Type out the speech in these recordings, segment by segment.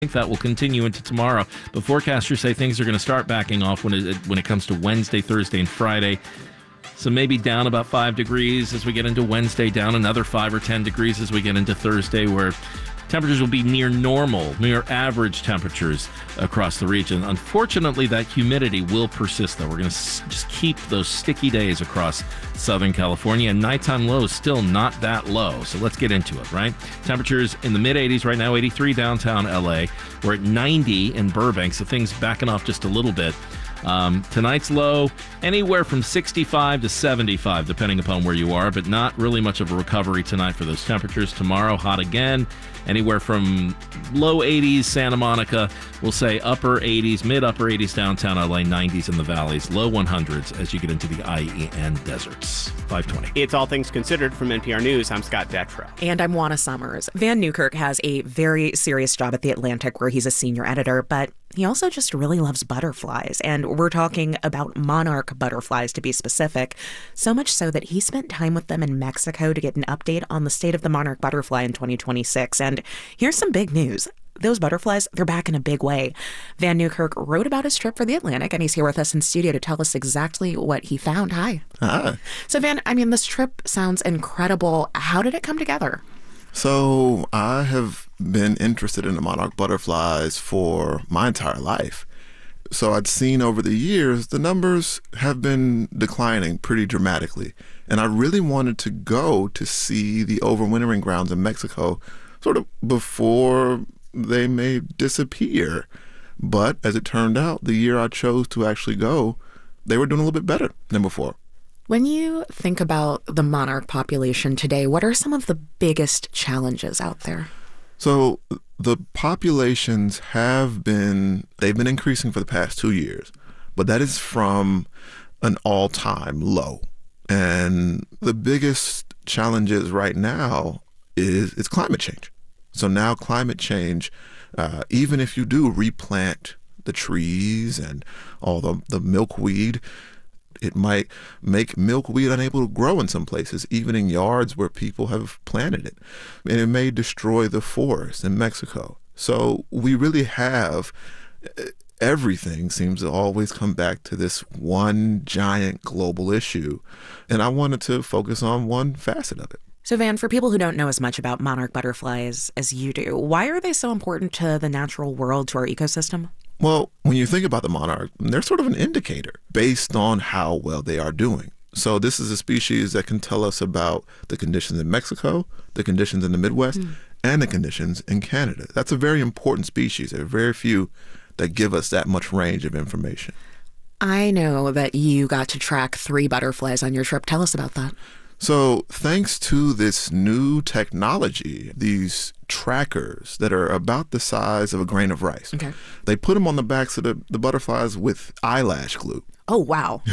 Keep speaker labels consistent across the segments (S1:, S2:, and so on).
S1: think that will continue into tomorrow. But forecasters say things are going to start backing off when it comes to Wednesday, Thursday, and Friday. So maybe down about 5 degrees as we get into Wednesday, down another 5 or 10 degrees as we get into Thursday, where temperatures will be near normal, near average temperatures across the region. Unfortunately, that humidity will persist, though. We're going to just keep those sticky days across Southern California, and nighttime lows still not that low. So let's get into it, right? Temperatures in the mid-80s right now, 83 downtown LA. We're at 90 in Burbank, so things backing off just a little bit. Tonight's low, anywhere from 65 to 75, depending upon where you are, but not really much of a recovery tonight for those temperatures. Tomorrow, hot again, anywhere from low 80s, Santa Monica, we'll say upper 80s, mid-upper 80s downtown LA, 90s in the valleys, low 100s as you get into the IE and deserts. 520.
S2: It's All Things Considered from NPR News. I'm Scott Detrow.
S3: And I'm Juana Summers. Van Newkirk has a very serious job at The Atlantic where he's a senior editor, but he also just really loves butterflies, and we're talking about monarch butterflies to be specific, so much so that he spent time with them in Mexico to get an update on the state of the monarch butterfly in 2026. And here's some big news. Those butterflies, they're back in a big way. Van Newkirk wrote about his trip for The Atlantic, and he's here with us in studio to tell us exactly what he found. Hi.
S4: Hi.
S3: So, Van, this trip sounds incredible. How did it come together?
S4: So I have been interested in the monarch butterflies for my entire life. So I'd seen over the years, the numbers have been declining pretty dramatically. And I really wanted to go to see the overwintering grounds in Mexico sort of before they may disappear. But as it turned out, the year I chose to actually go, they were doing a little bit better than before.
S3: When you think about the monarch population today, what are some of the biggest challenges out there?
S4: So the populations they've been increasing for the past 2 years, but that is from an all-time low. And the biggest challenges right now is climate change. So now climate change, even if you do replant the trees and all the milkweed, it might make milkweed unable to grow in some places, even in yards where people have planted it. And it may destroy the forest in Mexico. So we really have, everything seems to always come back to this one giant global issue. And I wanted to focus on one facet of it.
S3: So, Van, for people who don't know as much about monarch butterflies as you do, why are they so important to the natural world, to our ecosystem?
S4: Well, when you think about the monarch, they're sort of an indicator based on how well they are doing. So this is a species that can tell us about the conditions in Mexico, the conditions in the Midwest, and the conditions in Canada. That's a very important species. There are very few that give us that much range of information.
S3: I know that you got to track 3 butterflies on your trip. Tell us about that.
S4: So thanks to this new technology, these trackers that are about the size of a grain of rice, they put them on the backs of the butterflies with eyelash glue.
S3: Oh, wow.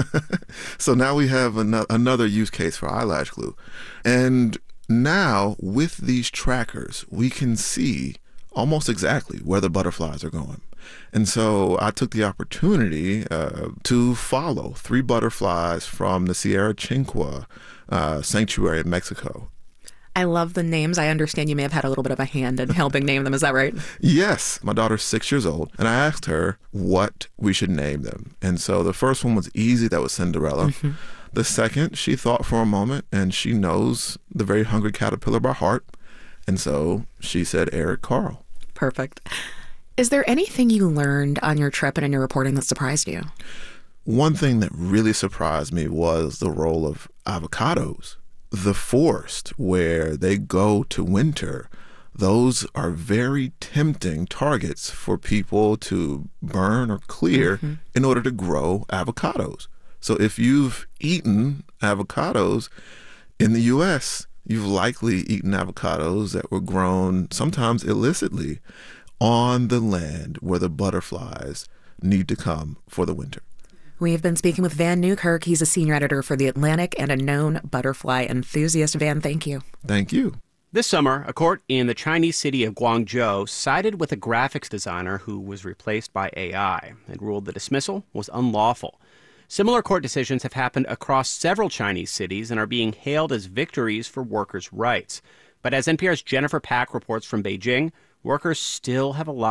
S4: So now we have another use case for eyelash glue. And now with these trackers, we can see almost exactly where the butterflies are going. And so I took the opportunity to follow 3 butterflies from the Sierra Chinqua sanctuary in Mexico.
S3: I love the names. I understand you may have had a little bit of a hand in helping name them. Is that right?
S4: Yes. My daughter's 6 years old, and I asked her what we should name them. And so the first one was easy. That was Cinderella. The second, she thought for a moment, and she knows the very hungry caterpillar by heart. And so she said Eric Carl.
S3: Perfect. Is there anything you learned on your trip and in your reporting that surprised you?
S4: One thing that really surprised me was the role of avocados. The forest where they go to winter, those are very tempting targets for people to burn or clear in order to grow avocados. So if you've eaten avocados in the U.S., you've likely eaten avocados that were grown sometimes illicitly on the land where the butterflies need to come for the winter.
S3: We've been speaking with Van Newkirk. He's a senior editor for The Atlantic and a known butterfly enthusiast. Van, thank you.
S4: Thank you.
S2: This summer, a court in the Chinese city of Guangzhou sided with a graphics designer who was replaced by AI and ruled the dismissal was unlawful. Similar court decisions have happened across several Chinese cities and are being hailed as victories for workers' rights. But as NPR's Jennifer Pack reports from Beijing, workers still have a lot